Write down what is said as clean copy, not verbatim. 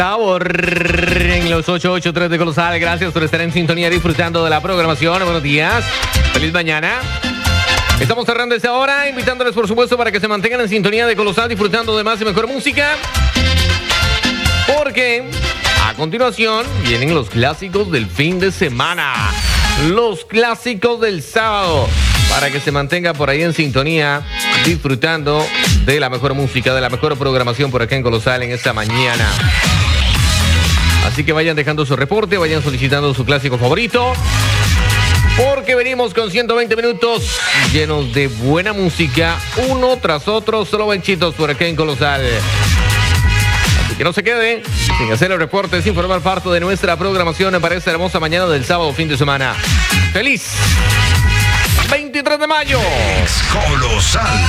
Sabor en los 883 de Colosal. Gracias por estar en sintonía disfrutando de la programación. Buenos días. Feliz mañana. Estamos cerrando esta hora, invitándoles por supuesto para que se mantengan en sintonía de Colosal disfrutando de más y mejor música. Porque a continuación vienen los clásicos del fin de semana. Los clásicos del sábado. Para que se mantenga por ahí en sintonía disfrutando de la mejor música, de la mejor programación por acá en Colosal en esta mañana. Así que vayan dejando su reporte, vayan solicitando su clásico favorito. Porque venimos con 120 minutos llenos de buena música, uno tras otro, solo benchitos por acá en Colosal. Así que no se quede sin hacer el reporte, sin formar parte de nuestra programación para esta hermosa mañana del sábado fin de semana. ¡Feliz 23 de mayo! Colosal.